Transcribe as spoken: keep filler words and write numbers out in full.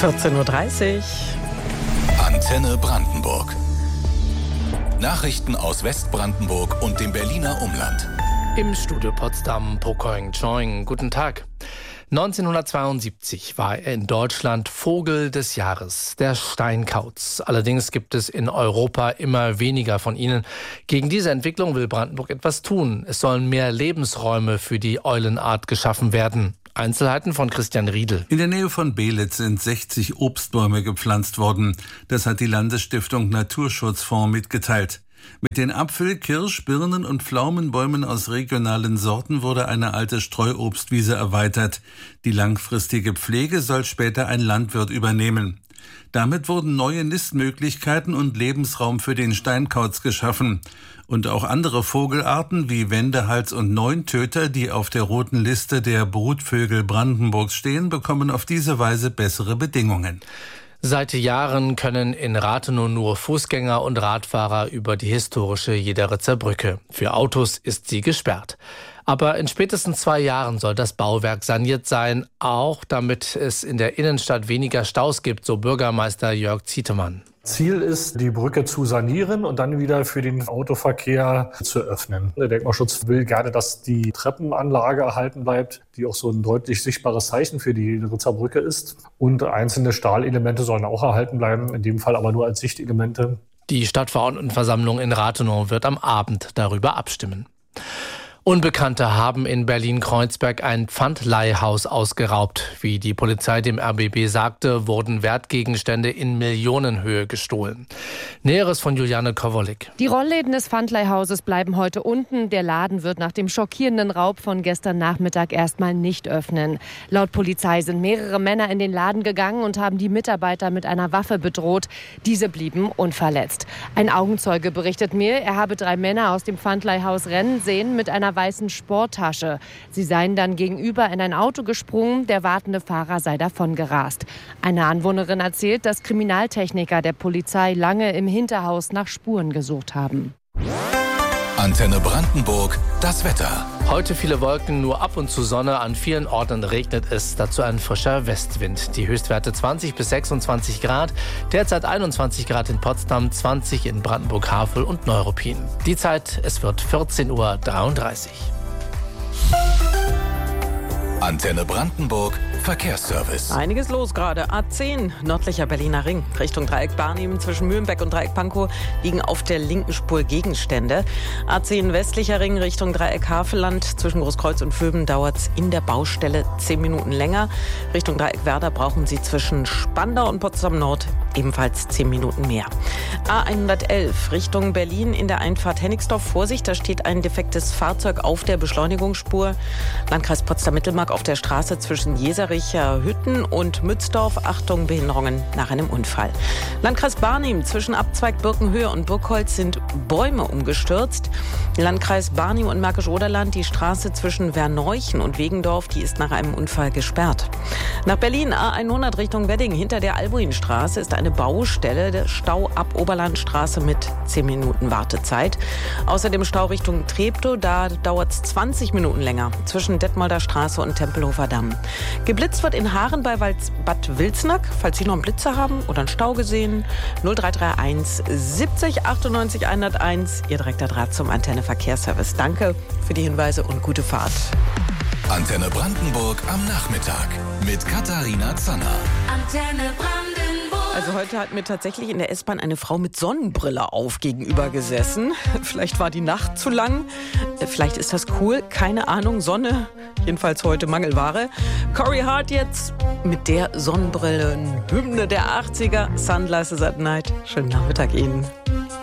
vierzehn Uhr dreißig. Antenne Brandenburg. Nachrichten aus Westbrandenburg und dem Berliner Umland. Im Studio Potsdam, Pokoing Choing. Guten Tag. neunzehnhundertzweiundsiebzig war er in Deutschland Vogel des Jahres, der Steinkauz. Allerdings gibt es in Europa immer weniger von ihnen. Gegen diese Entwicklung will Brandenburg etwas tun. Es sollen mehr Lebensräume für die Eulenart geschaffen werden. Einzelheiten von Christian Riedel. In der Nähe von Beelitz sind sechzig Obstbäume gepflanzt worden. Das hat die Landesstiftung Naturschutzfonds mitgeteilt. Mit den Apfel-, Kirsch-, Birnen- und Pflaumenbäumen aus regionalen Sorten wurde eine alte Streuobstwiese erweitert. Die langfristige Pflege soll später ein Landwirt übernehmen. Damit wurden neue Nistmöglichkeiten und Lebensraum für den Steinkauz geschaffen. Und auch andere Vogelarten wie Wendehals und Neuntöter, die auf der roten Liste der Brutvögel Brandenburgs stehen, bekommen auf diese Weise bessere Bedingungen. Seit Jahren können in Rathenow nur Fußgänger und Radfahrer über die historische Jederitzer Brücke. Für Autos ist sie gesperrt. Aber in spätestens zwei Jahren soll das Bauwerk saniert sein, auch damit es in der Innenstadt weniger Staus gibt, so Bürgermeister Jörg Zietemann. Ziel ist, die Brücke zu sanieren und dann wieder für den Autoverkehr zu öffnen. Der Denkmalschutz will gerne, dass die Treppenanlage erhalten bleibt, die auch so ein deutlich sichtbares Zeichen für die Jederitzer Brücke ist. Und einzelne Stahlelemente sollen auch erhalten bleiben, in dem Fall aber nur als Sichtelemente. Die Stadtverordnetenversammlung in Rathenow wird am Abend darüber abstimmen. Unbekannte haben in Berlin-Kreuzberg ein Pfandleihhaus ausgeraubt. Wie die Polizei dem R B B sagte, wurden Wertgegenstände in Millionenhöhe gestohlen. Näheres von Juliane Kowolik. Die Rollläden des Pfandleihhauses bleiben heute unten. Der Laden wird nach dem schockierenden Raub von gestern Nachmittag erstmal nicht öffnen. Laut Polizei sind mehrere Männer in den Laden gegangen und haben die Mitarbeiter mit einer Waffe bedroht. Diese blieben unverletzt. Ein Augenzeuge berichtet mir, er habe drei Männer aus dem Pfandleihhaus rennen sehen mit einer weißen Sporttasche. Sie seien dann gegenüber in ein Auto gesprungen, der wartende Fahrer sei davongerast. Eine Anwohnerin erzählt, dass Kriminaltechniker der Polizei lange im Hinterhaus nach Spuren gesucht haben. Antenne Brandenburg, das Wetter. Heute viele Wolken, nur ab und zu Sonne. An vielen Orten regnet es, dazu ein frischer Westwind. Die Höchstwerte zwanzig bis sechsundzwanzig Grad, derzeit einundzwanzig Grad in Potsdam, zwanzig in Brandenburg-Havel und Neuruppin. Die Zeit, es wird vierzehn Uhr dreiunddreißig. Antenne Brandenburg, Verkehrsservice. Einiges los gerade. A zehn, nördlicher Berliner Ring, Richtung Dreieck Barnim, zwischen Mühlenbeck und Dreieck Pankow liegen auf der linken Spur Gegenstände. A zehn, westlicher Ring, Richtung Dreieck Havelland, zwischen Großkreuz und Vöben dauert es in der Baustelle zehn Minuten länger. Richtung Dreieck Werder brauchen Sie zwischen Spandau und Potsdam Nord ebenfalls zehn Minuten mehr. A hundertelf, Richtung Berlin in der Einfahrt Hennigsdorf. Vorsicht, da steht ein defektes Fahrzeug auf der Beschleunigungsspur. Landkreis Potsdam-Mittelmark auf der Straße zwischen Jesericher Hütten und Mützdorf. Achtung, Behinderungen nach einem Unfall. Landkreis Barnim zwischen Abzweig Birkenhöhe und Burgholz sind Bäume umgestürzt. Landkreis Barnim und Märkisch-Oderland, die Straße zwischen Verneuchen und Wegendorf, die ist nach einem Unfall gesperrt. Nach Berlin A hundert Richtung Wedding hinter der Albuinstraße ist eine Baustelle, der Stau ab Oberlandstraße mit zehn Minuten Wartezeit. Außerdem Stau Richtung Treptow, da dauert es zwanzig Minuten länger zwischen Detmolder Straße und Tempelhofer Damm. Geblitzt wird in Haaren bei Bad Wilsnack. Falls Sie noch einen Blitzer haben oder einen Stau gesehen, null drei drei eins siebzig achtundneunzig hunderteins, Ihr direkter Draht zum Antenne Verkehrsservice. Danke für die Hinweise und gute Fahrt. Antenne Brandenburg am Nachmittag mit Katharina Zanner. Antenne Brandenburg. Also heute hat mir tatsächlich in der S-Bahn eine Frau mit Sonnenbrille auf gegenüber gesessen. Vielleicht war die Nacht zu lang. Vielleicht ist das cool. Keine Ahnung. Sonne. Jedenfalls heute Mangelware. Corey Hart jetzt mit der Sonnenbrille. Hymne der achtziger. Sunglasses at Night. Schönen Nachmittag Ihnen.